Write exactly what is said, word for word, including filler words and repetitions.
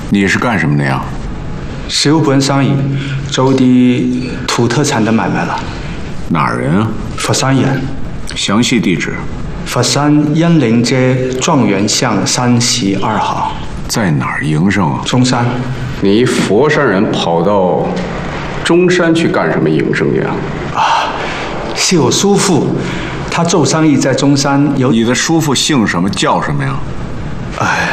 你是干什么的呀？ 小本生意，做啲土特产的买卖啦。 哪儿人啊？ 佛山人。 详细地址？ 佛山恩宁街状元巷三十二号。 在哪儿营生啊？ 中山。 你一佛山人跑到中山去干什么营生呀？ 啊，是我叔父，他做生意在中山有。 你的叔父姓什么叫什么呀？ 哎。